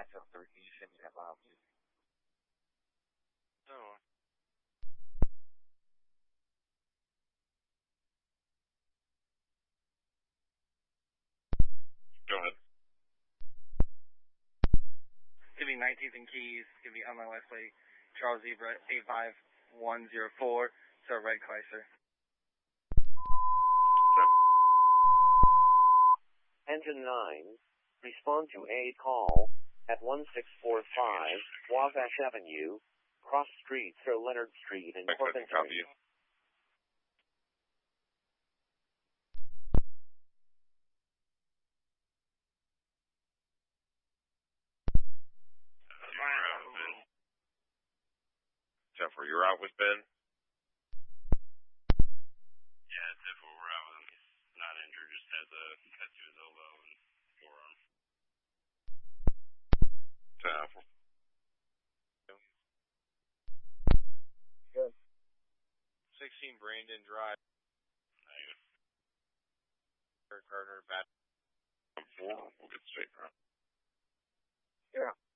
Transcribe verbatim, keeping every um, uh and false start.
seven three, can you send me that file, please? Oh. Go ahead. Give me nineteenth and Keys. Give me on my last plate. Charles Zebra eight five one zero four. So Red Chrysler. Engine nine, respond to a call at one six four five Wabash Avenue, cross street Sir Leonard Street in Coventry. Copy you. Jeff, were you out with Ben? Yeah, Jeff, we're out with him. He's not injured, just has a cut to his elbow and forearm. Jeff. Good. sixteen Brandon Drive. Negative. Carter, Bat. Four. We'll get straight, bro. Yeah.